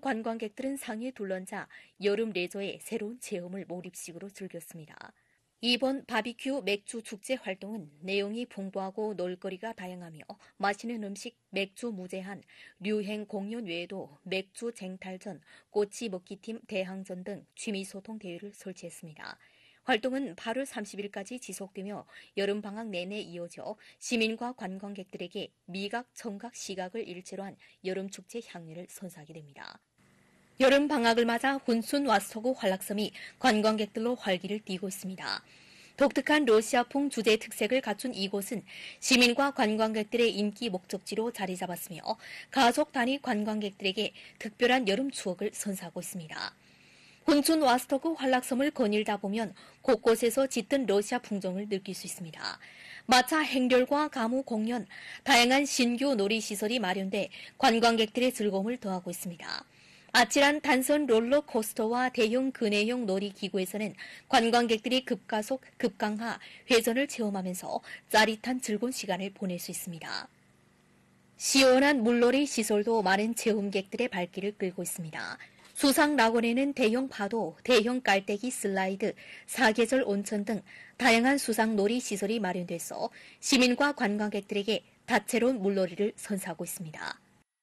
관광객들은 상에 둘러앉아 여름 레저의 새로운 체험을 몰입식으로 즐겼습니다. 이번 바비큐 맥주 축제 활동은 내용이 풍부하고 놀거리가 다양하며 맛있는 음식, 맥주 무제한, 류행 공연 외에도 맥주 쟁탈전, 꼬치 먹기팀 대항전 등 취미 소통 대회를 설치했습니다. 활동은 8월 30일까지 지속되며 여름방학 내내 이어져 시민과 관광객들에게 미각, 청각, 시각을 일체로 한 여름축제 향연을 선사하게 됩니다. 여름방학을 맞아 훈순와스토크 환락섬이 관광객들로 활기를 띠고 있습니다. 독특한 러시아풍 주제 특색을 갖춘 이곳은 시민과 관광객들의 인기 목적지로 자리 잡았으며 가족 단위 관광객들에게 특별한 여름 추억을 선사하고 있습니다. 훈순와스토크 환락섬을 거닐다 보면 곳곳에서 짙은 러시아 풍정을 느낄 수 있습니다. 마차 행렬과 가무 공연, 다양한 신규 놀이시설이 마련돼 관광객들의 즐거움을 더하고 있습니다. 아찔한 단선 롤러코스터와 대형 근해형 놀이기구에서는 관광객들이 급가속, 급강하, 회전을 체험하면서 짜릿한 즐거운 시간을 보낼 수 있습니다. 시원한 물놀이 시설도 많은 체험객들의 발길을 끌고 있습니다. 수상 낙원에는 대형 파도, 대형 깔때기 슬라이드, 사계절 온천 등 다양한 수상 놀이 시설이 마련돼서 시민과 관광객들에게 다채로운 물놀이를 선사하고 있습니다.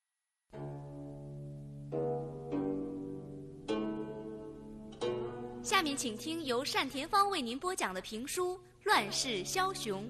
下面请听由单田芳为您播讲的评书《乱世枭雄》。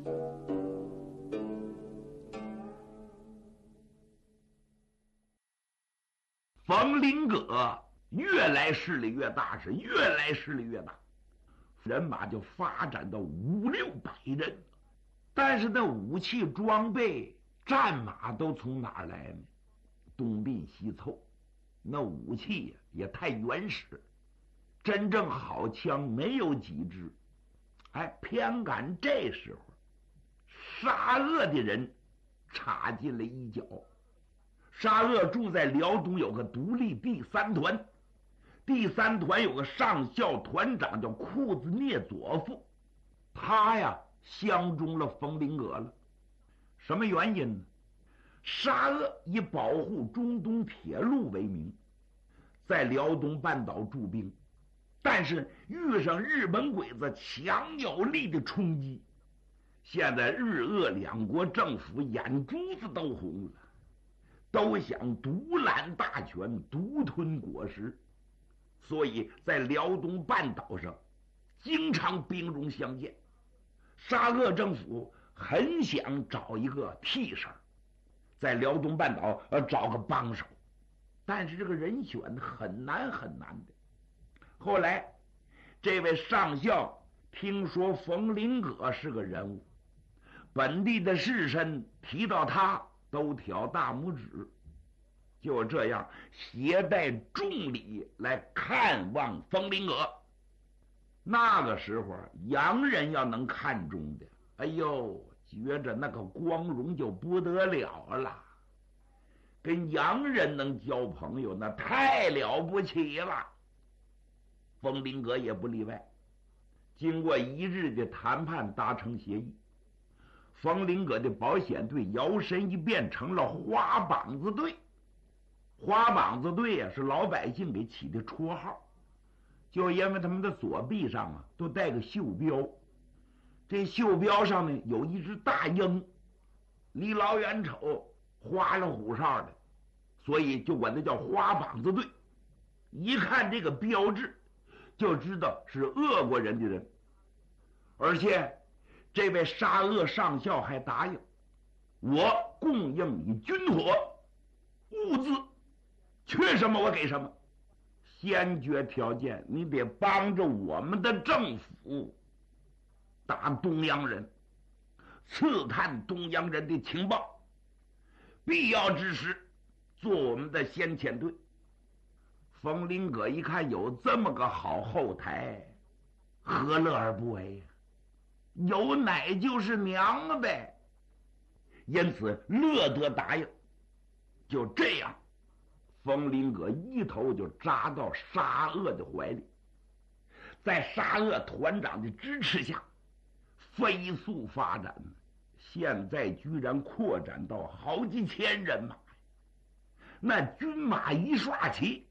冯林葛越来势力越大，是越来势力越大，人马就发展到500-600人，但是那武器装备、战马都从哪儿来呢？东拼西凑，那武器也太原始。真正好枪没有几支，偏赶这时候，沙俄的人插进了一脚。沙俄住在辽东有个独立第3团，第3团有个上校团长叫库兹涅佐夫，他呀相中了冯林葛了。什么原因呢？沙俄以保护中东铁路为名，在辽东半岛驻兵。但是遇上日本鬼子强有力的冲击，现在日俄两国政府眼珠子都红了，都想独揽大权，独吞果实，所以在辽东半岛上经常兵戎相见。沙俄政府很想找一个替身，在辽东半岛找个帮手，但是这个人选很难很难的。后来这位上校听说冯林葛是个人物，本地的士绅提到他都挑大拇指，就这样携带重礼来看望冯林葛。那个时候洋人要能看中的，哎呦，觉着那个光荣就不得了了，跟洋人能交朋友那太了不起了。冯林葛也不例外，经过1日的谈判达成协议，冯林葛的保险队摇身一变成了花膀子队。花膀子队是老百姓给起的绰号，就因为他们的左臂上都带个袖标，这袖标上呢有一只大鹰，离老远瞅花里胡哨的，所以就管它叫花膀子队。一看这个标志就知道是俄国人的人，而且这位沙俄上校还答应我供应你军火物资，缺什么我给什么，先决条件你得帮着我们的政府打东洋人，刺探东洋人的情报，必要之时做我们的先遣队。冯林葛一看有这么个好后台，何乐而不为呀？有奶就是娘呗，因此乐得答应。就这样，冯林葛一头就扎到沙俄的怀里，在沙俄团长的支持下飞速发展，现在居然扩展到好几千人马。那军马一刷起，